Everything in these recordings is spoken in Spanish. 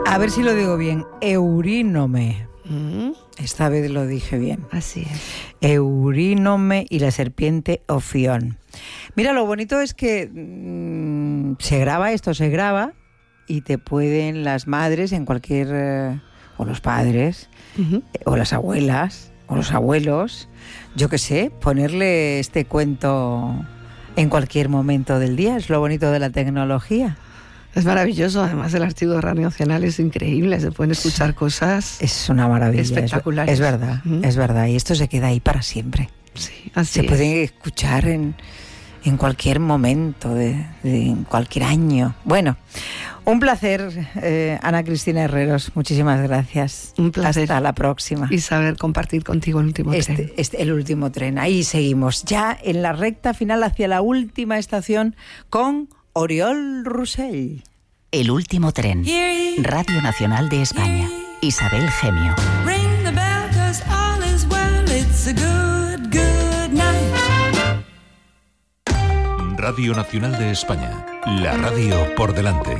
A ver si lo digo bien. Eurínome. Esta vez lo dije bien. Así es. Eurínome y la serpiente Ofión. Mira, lo bonito es que se graba y te pueden las madres en cualquier... o los padres, o las abuelas, o los abuelos, yo qué sé, ponerle este cuento en cualquier momento del día. Es lo bonito de la tecnología. Es maravilloso, además el archivo de Radio Nacional es increíble, se pueden escuchar cosas... Es una maravilla. Espectaculares. Es verdad, es verdad, y esto se queda ahí para siempre. Sí, así se puede escuchar en cualquier momento, en cualquier año. Bueno, un placer, Ana Cristina Herreros, muchísimas gracias. Un placer. Hasta la próxima. Y saber compartir contigo el último tren. El último tren, ahí seguimos, ya en la recta final hacia la última estación con Oriol Rosell. El último tren. Radio Nacional de España. Isabel Gemio. Ring the bell 'cause all is well. It's a good, good night. Radio Nacional de España. La radio por delante.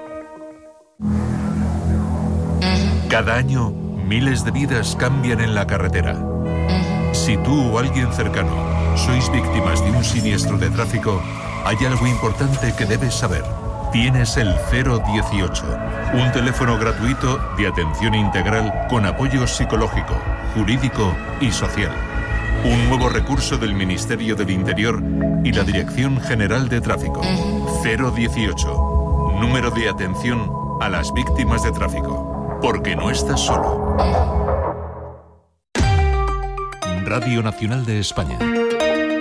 Cada año, miles de vidas cambian en la carretera. Si tú o alguien cercano sois víctimas de un siniestro de tráfico, hay algo importante que debes saber. Tienes el 018, un teléfono gratuito de atención integral con apoyo psicológico, jurídico y social. Un nuevo recurso del Ministerio del Interior y la Dirección General de Tráfico. 018, número de atención a las víctimas de tráfico. Porque no estás solo. Radio Nacional de España.